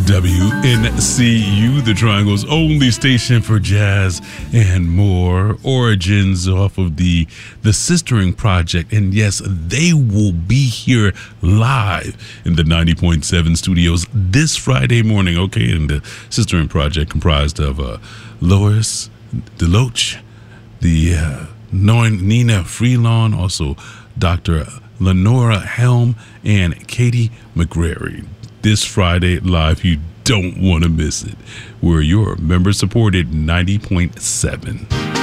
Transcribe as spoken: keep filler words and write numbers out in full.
W N C U, the Triangle's only station for jazz and more. Origins off of the the Sistering Project, and yes, they will be here live in the ninety point seven studios this Friday morning. Okay, and the Sistering Project comprised of uh, Lois Deloach, the uh, Nina Freelon, also Doctor Lenora Helm, and Katie McGrary. This Friday live, you don't want to miss it. We're your member-supported ninety point seven.